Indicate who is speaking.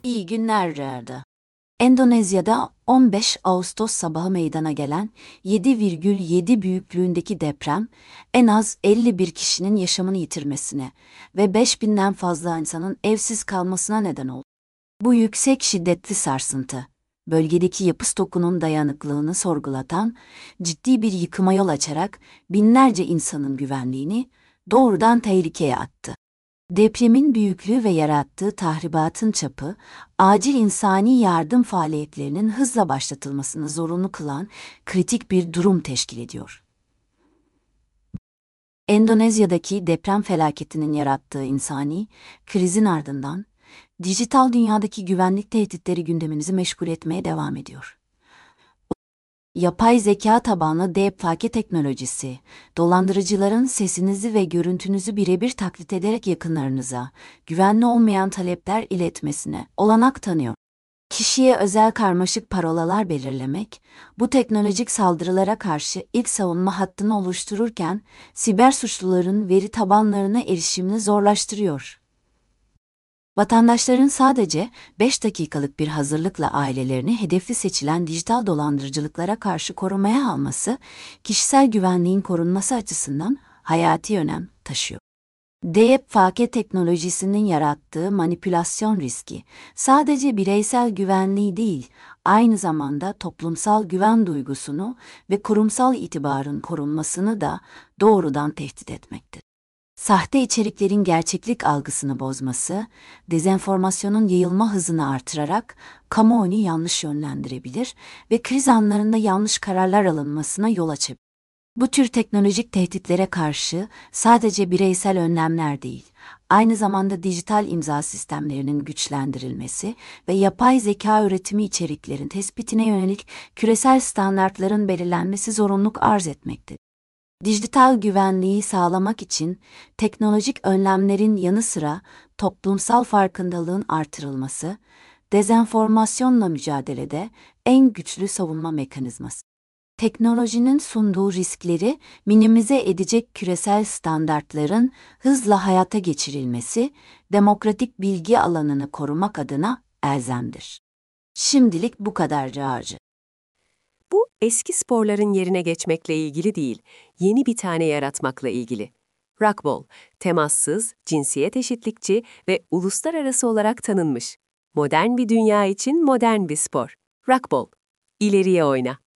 Speaker 1: İyi günler Rarda. Endonezya'da 15 Ağustos sabahı meydana gelen 7,7 büyüklüğündeki deprem en az 51 kişinin yaşamını yitirmesine ve 5.000'den fazla insanın evsiz kalmasına neden oldu. Bu yüksek şiddetli sarsıntı, bölgedeki yapı stokunun dayanıklılığını sorgulatan, ciddi bir yıkıma yol açarak binlerce insanın güvenliğini doğrudan tehlikeye attı. Depremin büyüklüğü ve yarattığı tahribatın çapı, acil insani yardım faaliyetlerinin hızla başlatılmasını zorunlu kılan kritik bir durum teşkil ediyor. Endonezya'daki deprem felaketinin yarattığı insani krizin ardından, dijital dünyadaki güvenlik tehditleri gündeminizi meşgul etmeye devam ediyor. Yapay zeka tabanlı deepfake teknolojisi, dolandırıcıların sesinizi ve görüntünüzü birebir taklit ederek yakınlarınıza, güvenli olmayan talepler iletmesine olanak tanıyor. Kişiye özel karmaşık parolalar belirlemek, bu teknolojik saldırılara karşı ilk savunma hattını oluştururken, siber suçluların veri tabanlarına erişimini zorlaştırıyor. Vatandaşların sadece 5 dakikalık bir hazırlıkla ailelerini hedefli seçilen dijital dolandırıcılıklara karşı korumaya alması, kişisel güvenliğin korunması açısından hayati önem taşıyor. Deepfake teknolojisinin yarattığı manipülasyon riski, sadece bireysel güvenliği değil, aynı zamanda toplumsal güven duygusunu ve kurumsal itibarın korunmasını da doğrudan tehdit etmektedir. Sahte içeriklerin gerçeklik algısını bozması, dezenformasyonun yayılma hızını artırarak kamuoyunu yanlış yönlendirebilir ve kriz anlarında yanlış kararlar alınmasına yol açabilir. Bu tür teknolojik tehditlere karşı sadece bireysel önlemler değil, aynı zamanda dijital imza sistemlerinin güçlendirilmesi ve yapay zeka üretimi içeriklerin tespitine yönelik küresel standartların belirlenmesi zorunluluk arz etmektedir. Dijital güvenliği sağlamak için teknolojik önlemlerin yanı sıra toplumsal farkındalığın artırılması, dezenformasyonla mücadelede en güçlü savunma mekanizması. Teknolojinin sunduğu riskleri minimize edecek küresel standartların hızla hayata geçirilmesi, demokratik bilgi alanını korumak adına elzemdir. Şimdilik bu kadar Rarcı.
Speaker 2: Bu eski sporların yerine geçmekle ilgili değil, yeni bir tane yaratmakla ilgili. Rugby, temassız, cinsiyet eşitlikçi ve uluslararası olarak tanınmış. Modern bir dünya için modern bir spor. Rugby, ileriye oyna.